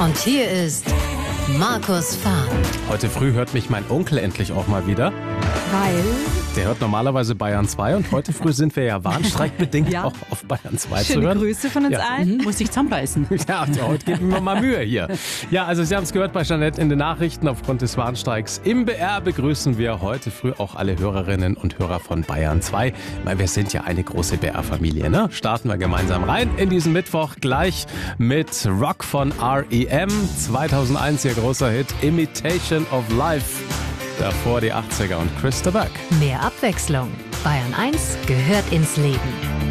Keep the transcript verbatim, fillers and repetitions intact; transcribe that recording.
Und hier ist Markus Fahr. Heute früh hört mich mein Onkel endlich auch mal wieder. Weil? Der hört normalerweise Bayern zwei und heute früh sind wir ja warnstreikbedingt Ja. auch auf Bayern zwei Schöne zu hören. Grüße von uns Ja. allen. Muss ich zusammenbeißen. Ja, heute geben wir mal Mühe hier. Ja, also Sie haben es gehört bei Jeanette in den Nachrichten. Aufgrund des Warnstreiks im B R begrüßen wir heute früh auch alle Hörerinnen und Hörer von Bayern zwei. Weil wir sind ja eine große B R-Familie, ne? Starten wir gemeinsam rein in diesen Mittwoch gleich mit Rock von R E M. zweitausendeins ihr großer Hit Imitation of Life. Davor die achtziger und Chris de Burgh. Mehr Abwechslung. Bayern eins gehört ins Leben.